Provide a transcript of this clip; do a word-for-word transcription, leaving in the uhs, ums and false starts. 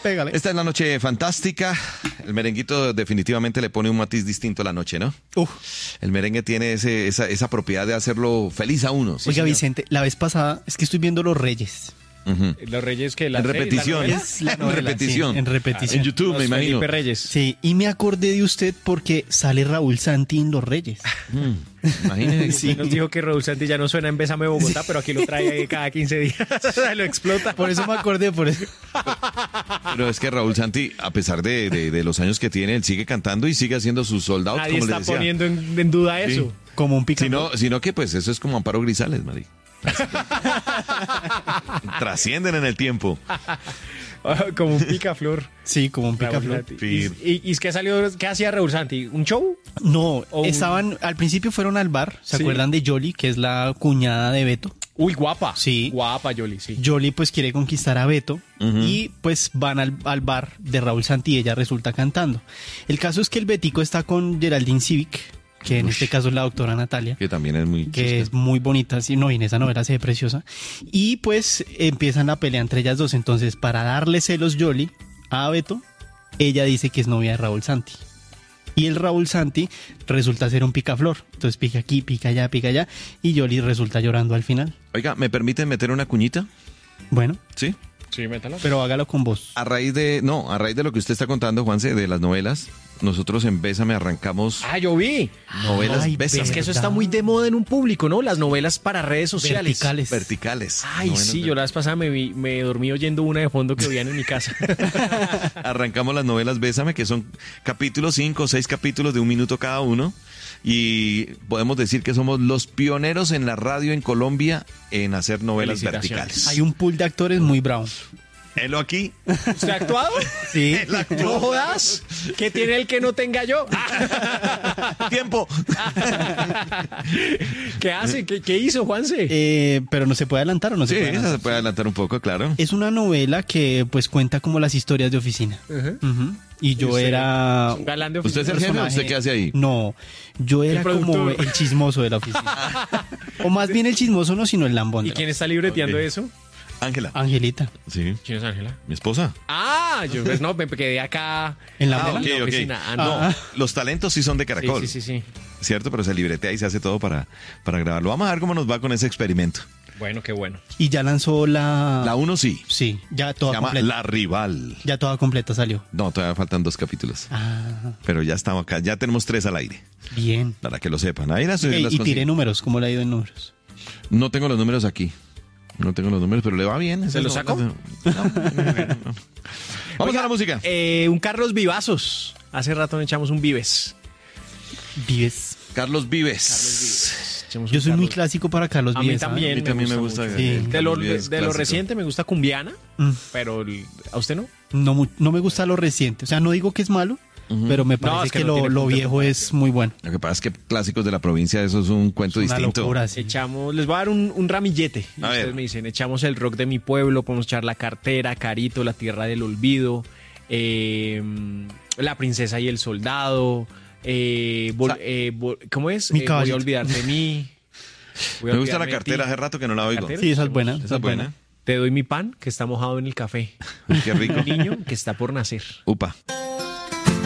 Pégale. Esta es la noche fantástica. El merenguito definitivamente le pone un matiz distinto a la noche, ¿no? Uf. El merengue tiene ese, esa, esa propiedad de hacerlo feliz a uno. Oiga, Vicente, la vez pasada es que estoy viendo Los Reyes. Uh-huh. Los Reyes que la En serie, repetición. la Es la En novela, repetición. sí, en repetición. En YouTube, Los me imagino. Felipe Reyes. Sí, y me acordé de usted porque sale Raúl Santi en Los Reyes. Mm, imagínese. Sí. Nos dijo que Raúl Santi ya no suena en Bésame Bogotá, pero aquí lo trae cada quince días. Lo explota. Por eso me acordé, por eso. Pero es que Raúl Santi, a pesar de, de, de los años que tiene, él sigue cantando y sigue haciendo sus soldados, Nadie como está les decía. poniendo en, en duda eso. Sí. Como un pica. Sino, sino que pues eso es como Amparo Grisales, Mari. Trascienden en el tiempo. Como un picaflor. Sí, como un Raúl picaflor. Santi. Sí. ¿Y, y, y es que salió, qué hacía Raúl Santi? ¿Un show? No, O un- estaban, al principio fueron al bar, ¿se Sí. acuerdan de Yoli, que es la cuñada de Beto? Uy, guapa. Sí. Guapa, Yoli, sí. Yoli pues quiere conquistar a Beto Ujú. y pues van al, al bar de Raúl Santi y ella resulta cantando. El caso es que el Betico está con Geraldine Civic, que en Ush. este caso es la doctora Natalia, Que también es muy que chusca. es muy bonita, sí, no, y en esa novela se ve preciosa. Y pues empiezan la pelea entre ellas dos. Entonces, para darle celos Yoli a Beto, ella dice que es novia de Raúl Santi. Y el Raúl Santi resulta ser un picaflor. Entonces pica aquí, pica allá, pica allá. Y Yoli resulta llorando al final. Oiga, ¿me permiten meter una cuñita? Bueno, Sí. Sí, métala. pero hágalo con voz. A raíz de, no, a raíz de lo que usted está contando, Juanse, de las novelas, nosotros en Bésame arrancamos Ah, yo vi. novelas Ay, Bésame. Es que eso ¿verdad? está muy de moda en un público, ¿no? Las novelas para redes sociales. Verticales. verticales. Ay, Novelas sí, yo la vez pasada me, vi- me dormí oyendo una de fondo que oían en mi casa. Arrancamos las novelas Bésame, que son capítulos, cinco o seis capítulos de un minuto cada uno. Y podemos decir que somos los pioneros en la radio en Colombia en hacer novelas Felicitaciones. verticales. Hay un pool de actores muy bravo. Helo aquí. ¿Usted ha actuado? Sí. No jodas. ¿Qué tiene el que no tenga yo? Tiempo. ¿Qué hace? ¿Qué, qué hizo, Juanse? Eh, pero no se puede adelantar o no se Sí, puede esa adelantar. se puede adelantar un poco, claro. Es una novela que pues cuenta como las historias de oficina. Ujú. Ujú. Y yo usted? era... Un galán de ¿Usted es el oficina. jefe o usted qué hace ahí? No, yo era como productor. el chismoso de la oficina. O más bien el chismoso no, sino el lambón. ¿Y de la quién está libreteando Ok. eso? Ángela. Angelita. Sí. ¿Quién es Ángela? Mi esposa. Ah, yo pues, no, me quedé acá ¿En la Ah, novela? ok, la ok. oficina. Ah, No, no. los talentos sí son de Caracol. Sí, sí, sí, sí. ¿Cierto? Pero se libretea y se hace todo para, para grabarlo. Vamos a ver cómo nos va con ese experimento. Bueno, qué bueno. Y ya lanzó la... La uno sí. Sí, ya Se toda llama completa. La Rival. Ya toda completa salió. No, todavía faltan dos capítulos. Ah, Pero ya estamos acá. Ya tenemos tres al aire. bien. Para que lo sepan. Ahí las, Ey, las y consigo. tiré números, ¿cómo le ha ido en números? No tengo los números aquí. No tengo los números, pero le va bien. ¿Se Esas los sacó? novelas de- No, no, no, no. Vamos Oiga, a la música. Eh, un Carlos Vivazos. Hace rato no echamos un Vives. Vives. Carlos Vives. Carlos Vives. Echemos Yo un soy muy Carlos- clásico para Carlos A mí Vives. ¿sabe? también. A mí también me gusta. mucho. Sí. el De lo, Carlos Vives de lo clásico. reciente me gusta Cumbiana, Mm, pero el- ¿a usted no? No, mu- no me gusta lo reciente. O sea, no digo que es malo, pero me No, parece es que que, no lo, tiene lo punto de viejo es muy bueno. Lo que pasa es que clásicos de la provincia, eso es un cuento Es una distinto. locura, sí. Echamos, les voy a dar un, un ramillete. Y A ustedes ver. me dicen, echamos el rock de mi pueblo, podemos echar La Cartera, Carito, La Tierra del Olvido, eh, La Princesa y el Soldado, eh, vol- Sa- eh, vol- ¿cómo es? Mi Eh, voy a caballito. olvidar de mí. Voy a Me gusta la olvidarme de cartera, ti. hace rato que no la oigo. ¿Cartera? Sí, esa es buena. Esa es buena. Te doy mi pan, que está mojado en el café. Qué rico. Un niño que está por nacer. Upa.